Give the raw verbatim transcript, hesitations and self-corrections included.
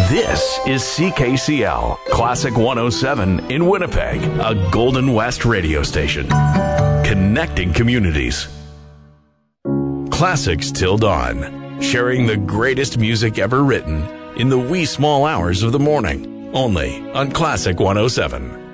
This is C K C L, Classic one oh seven in Winnipeg, a Golden West radio station. Connecting communities. Classics Till Dawn, sharing the greatest music ever written in the wee small hours of the morning, only on Classic one oh seven.